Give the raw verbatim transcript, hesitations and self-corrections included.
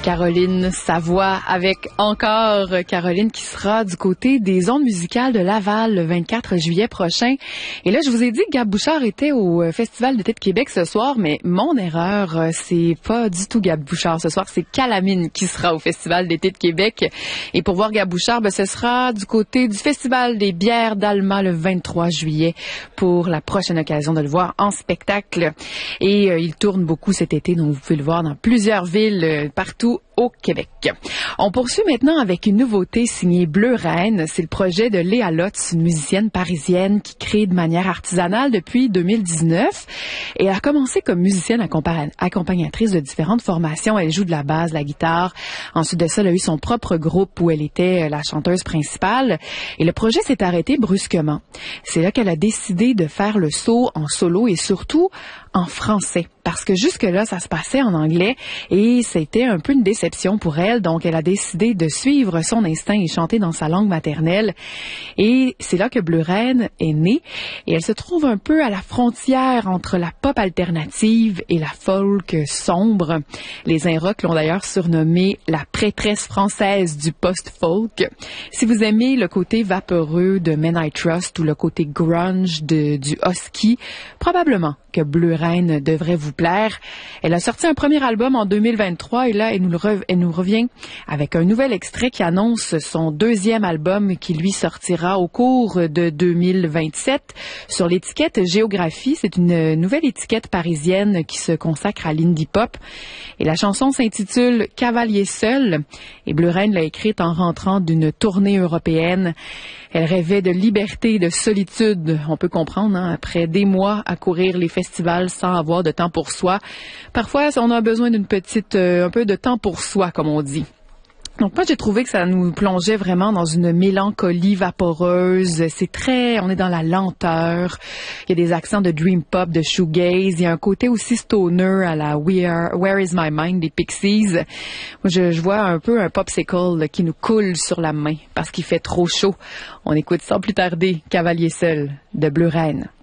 Caroline Savoie avec encore Caroline qui sera du côté des ondes musicales de Laval le vingt-quatre juillet prochain. Et là, je vous ai dit que Gab Bouchard était au Festival d'été de Québec ce soir, mais mon erreur, c'est pas du tout Gab Bouchard ce soir, c'est Calamine qui sera au Festival d'été de Québec. Et pour voir Gab Bouchard, ben, ce sera du côté du Festival des bières d'Alma le vingt-trois juillet pour la prochaine occasion de le voir en spectacle. Et euh, il tourne beaucoup cet été, donc vous pouvez le voir dans plusieurs villes euh, partout au Québec. On poursuit maintenant avec une nouveauté signée Bleu Reine. C'est le projet de Léa Lotz, une musicienne parisienne qui crée de manière artisanale depuis deux mille dix-neuf. Et elle a commencé comme musicienne accompa- accompagnatrice de différentes formations. Elle joue de la basse, de la guitare. Ensuite de ça, elle a eu son propre groupe où elle était la chanteuse principale. Et le projet s'est arrêté brusquement. C'est là qu'elle a décidé de faire le saut en solo et surtout en français. Parce que jusque-là, ça se passait en anglais et c'était un peu une déception pour elle. Donc, elle a décidé de suivre son instinct et chanter dans sa langue maternelle. Et c'est là que Bleu Reine est née. Et elle se trouve un peu à la frontière entre la pop alternative et la folk sombre. Les Inrocks l'ont d'ailleurs surnommée la prêtresse française du post-folk. Si vous aimez le côté vaporeux de Men I Trust ou le côté grunge de, du husky, probablement que Bleu Reine devrait vous plaire. Elle a sorti un premier album en deux mille vingt-trois et là, elle nous, le re- elle nous revient avec un nouvel extrait qui annonce son deuxième album qui lui sortira au cours de deux mille vingt-sept sur l'étiquette Géographie. C'est une nouvelle étiquette parisienne qui se consacre à l'indie pop. Et la chanson s'intitule Cavalier seul et Bleu Reine l'a écrite en rentrant d'une tournée européenne. Elle rêvait de liberté et de solitude, on peut comprendre, hein, après des mois à courir les festivals sans avoir de temps pour soi. Parfois, on a besoin d'une petite, euh, un peu de temps pour soi, comme on dit. Donc moi, j'ai trouvé que ça nous plongeait vraiment dans une mélancolie vaporeuse. C'est très, on est dans la lenteur. Il y a des accents de dream pop, de shoegaze. Il y a un côté aussi stoner à la Where, Where is my mind des Pixies. Moi, je, je vois un peu un popsicle là, qui nous coule sur la main parce qu'il fait trop chaud. On écoute sans plus tarder Cavalier seul de Bleu Reine.